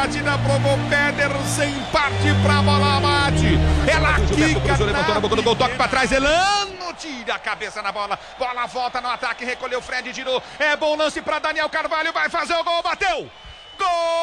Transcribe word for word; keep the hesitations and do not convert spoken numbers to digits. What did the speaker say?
batida pro gol, Pedersen parte pra bola, bate. Ela quica, levantou na boca do gol, toque pra trás, Elano tira a cabeça na bola, bola volta no ataque, recolheu Fred, girou, é bom lance pra Daniel Carvalho, vai fazer o gol, bateu! Gol!